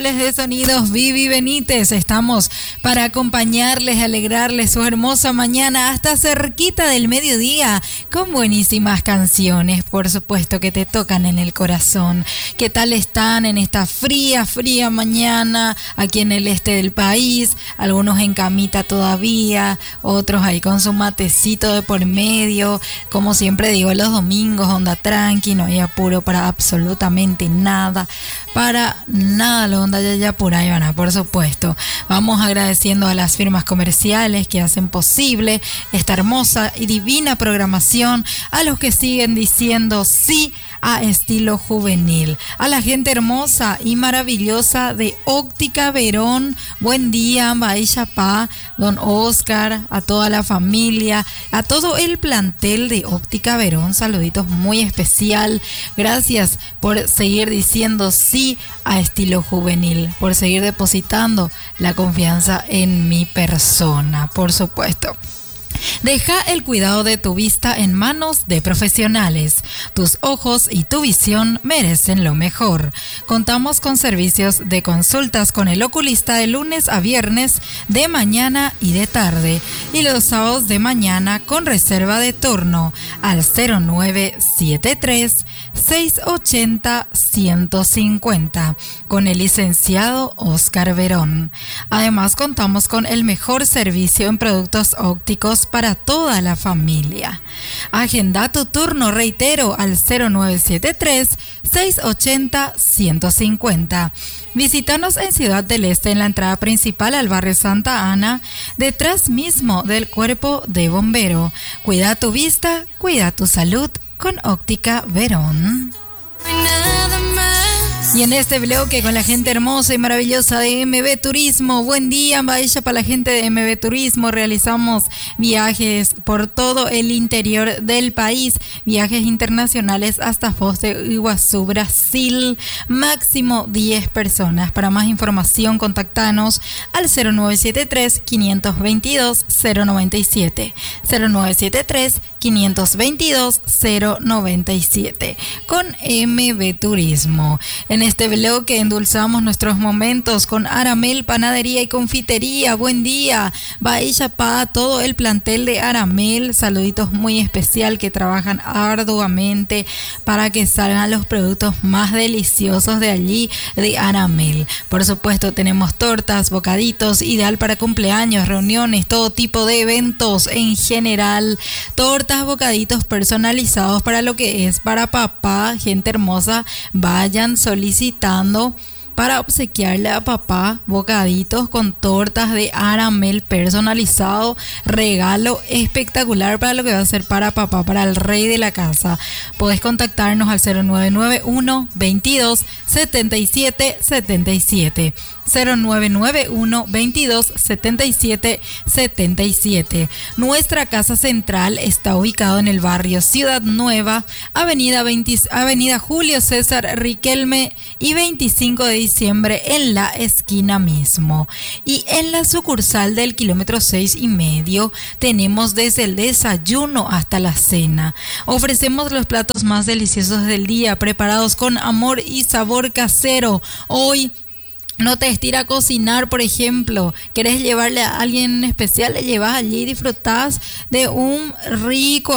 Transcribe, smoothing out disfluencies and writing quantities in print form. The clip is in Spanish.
De Sonidos Vivi Benítez, estamos para acompañarles, alegrarles su hermosa mañana hasta cerquita del mediodía con buenísimas canciones, por supuesto que te tocan en el corazón. ¿Qué tal están en esta fría mañana aquí en el este del país? Algunos en camita todavía, otros ahí con su matecito de por medio. Como siempre digo, los domingos onda tranqui, no hay apuro para absolutamente nada. Para nada, la onda ya por ahí van, por supuesto. Vamos agradeciendo a las firmas comerciales que hacen posible esta hermosa y divina programación, a los que siguen diciendo sí a estilo juvenil, a la gente hermosa y maravillosa de Óptica Verón. Buen día, Maisha Pa, don Oscar, a toda la familia, a todo el plantel de Óptica Verón, saluditos muy especial. Gracias por seguir diciendo sí a estilo juvenil, por seguir depositando la confianza en mi persona, por supuesto. Deja el cuidado de tu vista en manos de profesionales. Tus ojos y tu visión merecen lo mejor. Contamos con servicios de consultas con el oculista de lunes a viernes, de mañana y de tarde, y los sábados de mañana con reserva de turno al 0973 680 150 con el licenciado Oscar Verón. Además, contamos con el mejor servicio en productos ópticos para toda la familia. Agenda tu turno, reitero, al 0973 680 150. Visítanos en Ciudad del Este, en la entrada principal al barrio Santa Ana, detrás mismo del cuerpo de bombero. Cuida tu vista, cuida tu salud con Óptica Verón. Y en este bloque con la gente hermosa y maravillosa de MB Turismo. Buen día, vaya para la gente de MB Turismo. Realizamos viajes por todo el interior del país, viajes internacionales hasta Foz de Iguazú, Brasil, máximo 10 personas. Para más información, contactanos al 0973 522 097 0973 522 097 con MB Turismo. En este bloque endulzamos nuestros momentos con Aramel Panadería y Confitería. Buen día, Bahía Pa, todo el plantel de Aramel, saluditos muy especial, que trabajan arduamente para que salgan los productos más deliciosos de allí, de Aramel. Por supuesto, tenemos tortas, bocaditos, ideal para cumpleaños, reuniones, todo tipo de eventos en general. Tortas, bocaditos personalizados para lo que es para papá, gente hermosa, vayan solicitando para obsequiarle a papá bocaditos con tortas de Aramel personalizado, regalo espectacular para lo que va a ser para papá, para el rey de la casa. Podés contactarnos al 0991 22 77 77 0991 22 77 77. Nuestra casa central está ubicada en el barrio Ciudad Nueva, Avenida Julio César Riquelme y 25 de diciembre, en la esquina mismo. Y en la sucursal del kilómetro 6,5 tenemos desde el desayuno hasta la cena. Ofrecemos los platos más deliciosos del día, preparados con amor y sabor casero. Hoy no te estira a cocinar, por ejemplo, querés llevarle a alguien especial, le llevas allí y disfrutás de un rico